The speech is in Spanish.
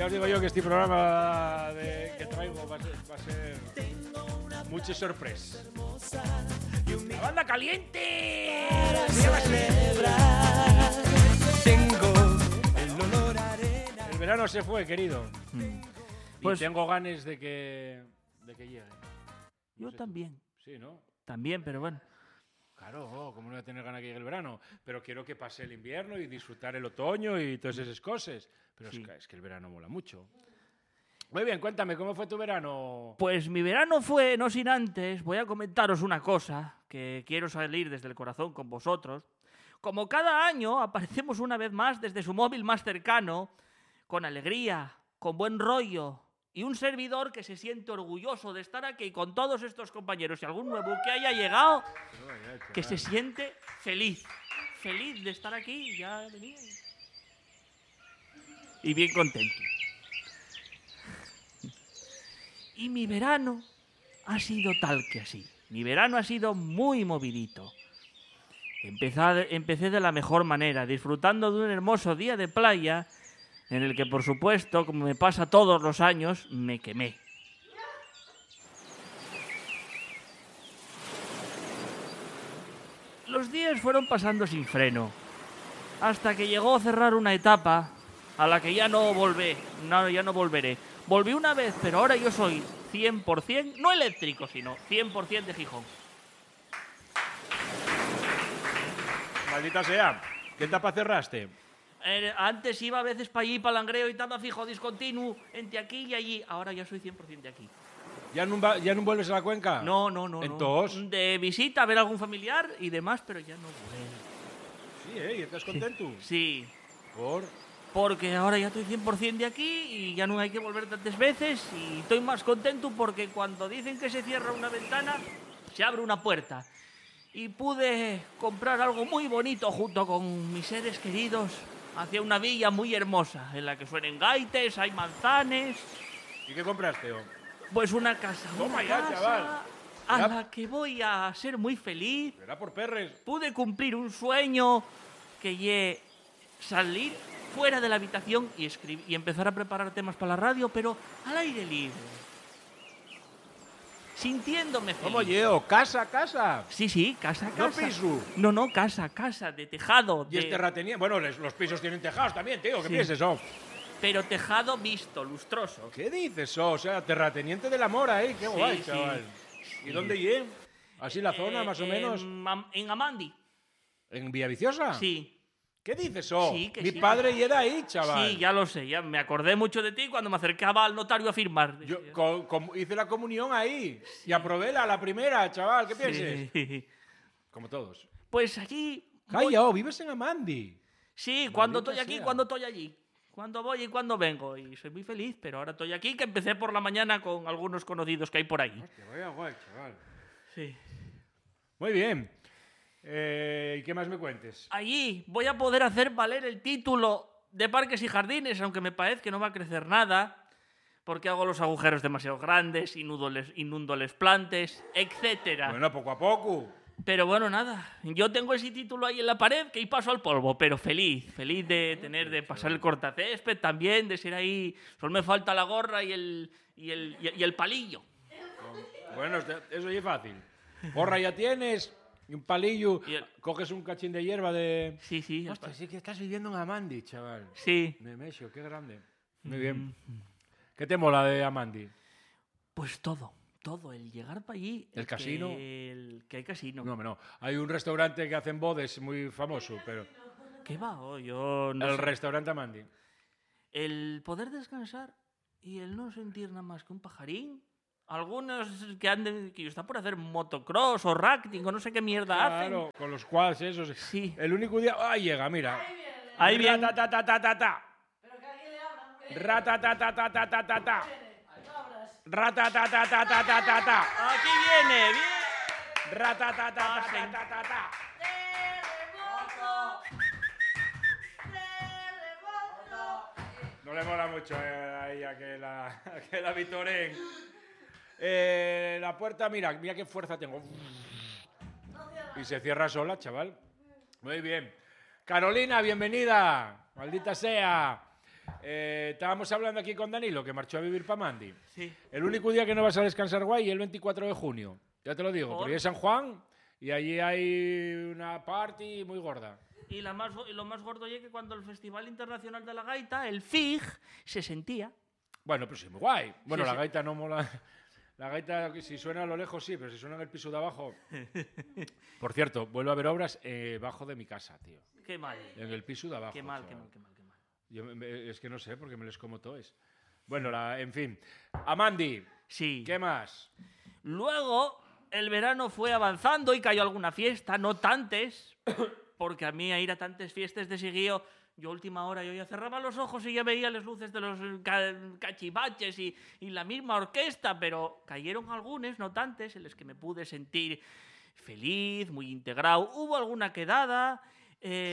Ya os digo yo que este programa que traigo va a ser muchas sorpresas. ¡La banda caliente! El verano se fue, querido. Pues y tengo ganas de que llegue. yo también. Sí, ¿no? También, pero bueno. Claro, como no voy a tener ganas que llegue el verano. Pero quiero que pase el invierno y disfrutar el otoño y todas esas cosas. Pero Sí. es que el verano mola mucho. Muy bien, cuéntame, ¿cómo fue tu verano? Pues mi verano fue, no sin antes, voy a comentaros una cosa, que quiero salir desde el corazón con vosotros. Como cada año aparecemos una vez más desde su móvil más cercano, con alegría, con buen rollo, y un servidor que se siente orgulloso de estar aquí con todos estos compañeros y algún nuevo que haya llegado, que se siente feliz. Feliz de estar aquí, ya venía. Y bien contento. Y mi verano ha sido tal que así. Mi verano ha sido muy movidito. Empecé de la mejor manera, disfrutando de un hermoso día de playa, en el que, por supuesto, como me pasa todos los años, me quemé. Los días fueron pasando sin freno, hasta que llegó a cerrar una etapa a la que ya no volveré. Volví una vez, pero ahora yo soy 100%, no eléctrico, sino 100% de Gijón. Maldita sea, ¿qué etapa cerraste? Antes iba a veces para allí, para Langreo, y estaba fijo discontinuo entre aquí y allí. Ahora ya soy 100% de aquí. ¿Ya no vuelves a la cuenca? No. ¿Entonces? De visita, a ver algún familiar y demás, pero ya no vuelvo. Sí, ¿y estás contento? Sí. ¿Por? Porque ahora ya estoy 100% de aquí y ya no hay que volver tantas veces y estoy más contento porque cuando dicen que se cierra una ventana, se abre una puerta. Y pude comprar algo muy bonito junto con mis seres queridos hacia una villa muy hermosa en la que suenen gaites, hay manzanes. ¿Y qué compraste? Pues una casa, Toma una ya, casa chaval. a Ya. la que voy a ser muy feliz. Era por perres. Pude cumplir un sueño que salir fuera de la habitación y empezar a preparar temas para la radio, pero al aire libre. Sintiéndome feliz. ¿Cómo llevo? ¿Casa? Sí, casa. ¿No piso? No, casa, de tejado. ¿Y es terrateniente? Bueno, los pisos tienen tejados también, tío. ¿Qué Sí. piensas, eso? Pero tejado visto, lustroso. ¿Qué dices, eso? O sea, terrateniente del amor ahí. Qué guay, Sí. chaval. ¿Y Sí. dónde llegué? ¿Así la zona, más o menos? En Amandi. ¿En Villaviciosa? Sí. ¿Qué dices, eso? Sí, que Mi sí. padre llega ahí, chaval. Sí, ya lo sé, ya me acordé mucho de ti cuando me acercaba al notario a firmar. Yo hice la comunión ahí. Y aprobé la primera, chaval. ¿Qué piensas? Sí. Como todos. Pues allí... Calla, vives en Amandi. Sí, cuando Maldita estoy aquí, sea. cuando estoy allí. Cuando voy y cuando vengo. Y soy muy feliz, pero ahora estoy aquí, que empecé por la mañana con algunos conocidos que hay por ahí. Hostia, vaya guay, chaval. Sí. Muy bien. ¿Y qué más me cuentes? Allí voy a poder hacer valer el título de parques y jardines, aunque me parece que no va a crecer nada, porque hago los agujeros demasiado grandes, inundo les plantes, etcétera. Bueno, poco a poco. Pero bueno, nada, yo tengo ese título ahí en la pared que y paso al polvo, pero feliz de pasar el cortacésped también, de ser ahí. Solo me falta la gorra y el palillo. Bueno, eso ya es fácil. Gorra ya tienes y un palillo. Y el- Coges un cachín de hierba de... Sí, Hostia, sí que estás viviendo en Amandi, chaval. sí. Nemesio, qué grande. Muy bien. ¿Qué te mola de Amandi? Pues todo, el llegar para allí. ¿El casino? Que hay casino. No. Hay un restaurante que hacen bodes muy famoso, pero... ¿Qué va? Oh, yo no El sé. restaurante Amandi. El poder descansar y el no sentir nada más que un pajarín. Algunos que está por hacer motocross o rafting o no sé qué mierda Claro, con los quads esos. hacen. Sí. El único día... ¡Ah, llega, mira! Ahí viene. Ratatatatata. Ratatatatata. Ratatatatata. Aquí viene, bien. Ratatatatata. No le mola mucho ahí a que la vitoren. La puerta, mira qué fuerza tengo. Y se cierra sola, chaval. Muy bien. Carolina, bienvenida. Maldita sea. Estábamos hablando aquí con Danilo, que marchó a vivir para Mandi. Sí. El único día que no vas a descansar guay es el 24 de junio. Ya te lo digo, ¿Por? porque es San Juan y allí hay una party muy gorda. Y lo más gordo es que cuando el Festival Internacional de la Gaita, el FIG, se sentía. Bueno, pues sí, muy guay. Bueno, Sí, la sí. gaita no mola. La gaita, si suena a lo lejos, sí, pero si suena en el piso de abajo. Por cierto, vuelvo a ver obras bajo de mi casa, tío. Qué mal. En el piso de abajo. Qué mal, chaval. qué mal. Es que no sé, porque me les como toes. Bueno, en fin. Amandi, Sí. ¿qué más? Luego, el verano fue avanzando y cayó alguna fiesta, no tantes, porque a mí a ir a tantas fiestas de seguido, yo a última hora yo ya cerraba los ojos y ya veía las luces de los cachivaches y la misma orquesta, pero cayeron algunas, no tantas, en las que me pude sentir feliz, muy integrado. Hubo alguna quedada,